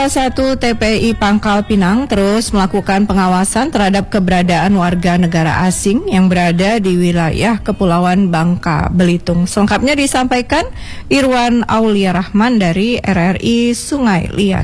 Salah satu TPI Pangkal Pinang terus melakukan pengawasan terhadap keberadaan warga negara asing yang berada di wilayah Kepulauan Bangka Belitung. Selengkapnya disampaikan Irwan Aulia Rahman dari RRI Sungai Liat.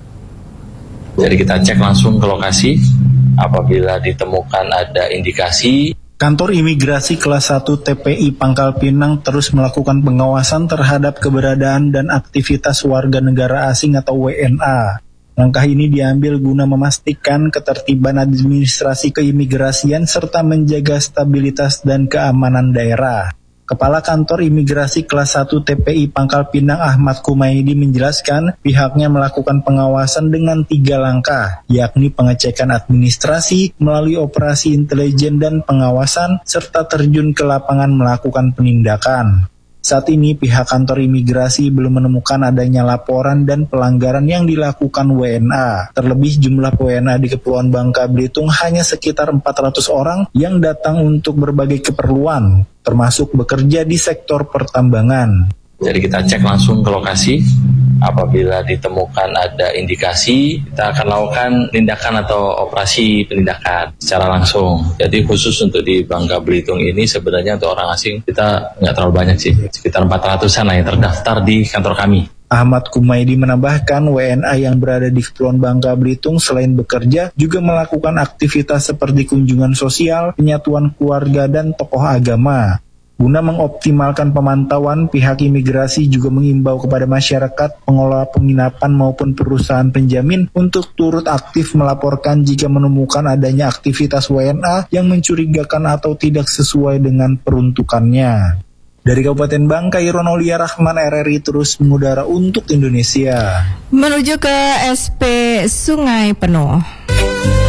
Jadi kita cek langsung ke lokasi, apabila ditemukan ada indikasi. Kantor Imigrasi Kelas 1 TPI Pangkal Pinang terus melakukan pengawasan terhadap keberadaan dan aktivitas warga negara asing atau WNA. Langkah ini diambil guna memastikan ketertiban administrasi keimigrasian serta menjaga stabilitas dan keamanan daerah. Kepala Kantor Imigrasi Kelas 1 TPI Pangkal Pinang Ahmad Kumaydi menjelaskan pihaknya melakukan pengawasan dengan 3 langkah, yakni pengecekan administrasi melalui operasi intelijen dan pengawasan, serta terjun ke lapangan melakukan penindakan. Saat ini pihak kantor imigrasi belum menemukan adanya laporan dan pelanggaran yang dilakukan WNA. Terlebih jumlah WNA di Kepulauan Bangka Belitung hanya sekitar 400 orang yang datang untuk berbagai keperluan, termasuk bekerja di sektor pertambangan. Jadi kita cek langsung ke lokasi, apabila ditemukan ada indikasi, kita akan lakukan tindakan atau operasi penindakan secara langsung. Jadi khusus untuk di Bangka Belitung ini sebenarnya untuk orang asing kita nggak terlalu banyak sih, sekitar 400-an lah yang terdaftar di kantor kami. Ahmad Kumaydi menambahkan WNA yang berada di Kepulauan Bangka Belitung selain bekerja juga melakukan aktivitas seperti kunjungan sosial, penyatuan keluarga, dan tokoh agama. Guna mengoptimalkan pemantauan, pihak imigrasi juga mengimbau kepada masyarakat, pengelola penginapan maupun perusahaan penjamin untuk turut aktif melaporkan jika menemukan adanya aktivitas WNA yang mencurigakan atau tidak sesuai dengan peruntukannya. Dari Kabupaten Bangka, Irwan Aulia Rahman, RRI terus mengudara untuk Indonesia. Menuju ke SP Sungai Penuh.